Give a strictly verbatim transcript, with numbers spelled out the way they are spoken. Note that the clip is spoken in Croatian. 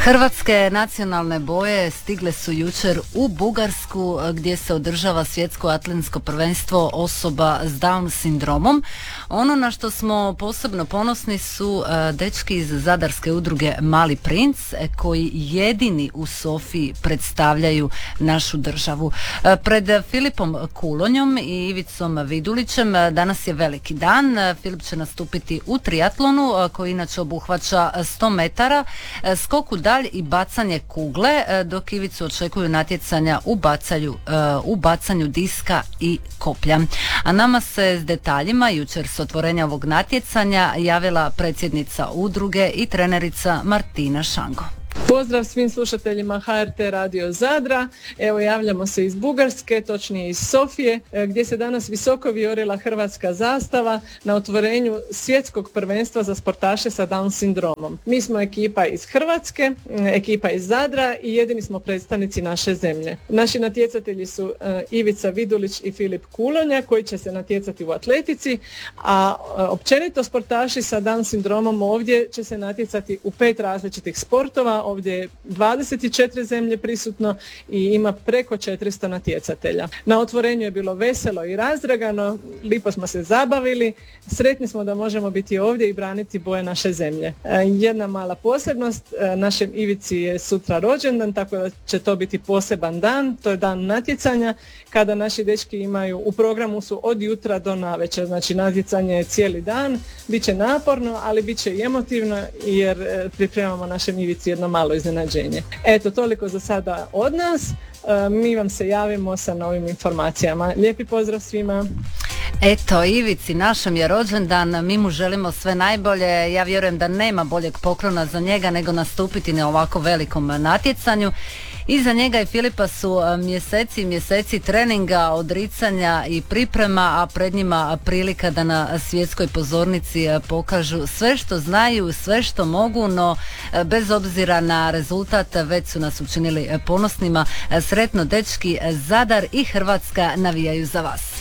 Hrvatske nacionalne boje stigle su jučer u Bugarsku gdje se održava svjetsko atletsko prvenstvo osoba s Down sindromom. Ono na što smo posebno ponosni su dečki iz zadarske udruge Mali princ koji jedini u Sofiji predstavljaju našu državu. Pred Filipom Kulonjom i Ivicom Vidulićem danas je veliki dan. Filip će nastupiti u triatlonu koji inače obuhvaća sto metara, skoku dalj i bacanje kugle, dok Ivicu očekuju natjecanja u bacanju, u bacanju diska i koplja. A nama se s detaljima jučer s otvorenja ovog natjecanja javila predsjednica udruge i trenerica Martina Šango. Pozdrav svim slušateljima H R T Radio Zadra. Evo, javljamo se iz Bugarske, točnije iz Sofije, gdje se danas visoko vijorila hrvatska zastava na otvorenju svjetskog prvenstva za sportaše sa Down sindromom. Mi smo ekipa iz Hrvatske, ekipa iz Zadra i jedini smo predstavnici naše zemlje. Naši natjecatelji su Ivica Vidulić i Filip Kulonja koji će se natjecati u atletici, a općenito sportaši sa Down sindromom ovdje će se natjecati u pet različitih sportova. Ovdje je dvadeset četiri zemlje prisutno i ima preko četiristo natjecatelja. Na otvorenju je bilo veselo i razdragano, lipo smo se zabavili, sretni smo da možemo biti ovdje i braniti boje naše zemlje. Jedna mala posebnost, našem Ivici je sutra rođendan, tako da će to biti poseban dan, to je dan natjecanja, kada naši dečki imaju, u programu su od jutra do navečer, znači natjecanje je cijeli dan, bit će naporno, ali bit će i emotivno jer pripremamo našem Ivici jedno malo iznenađenje. Eto, toliko za sada od nas. Mi vam se javimo sa novim informacijama. Lijepi pozdrav svima. Eto, Ivici, našem je rođendan, mi mu želimo sve najbolje. Ja vjerujem da nema boljeg poklona za njega nego nastupiti na ovako velikom natjecanju. Iza njega i Filipa su mjeseci i mjeseci treninga, odricanja i priprema, a pred njima prilika da na svjetskoj pozornici pokažu sve što znaju, sve što mogu, no bez obzira na rezultat već su nas učinili ponosnima. Sretno dečki, Zadar i Hrvatska navijaju za vas.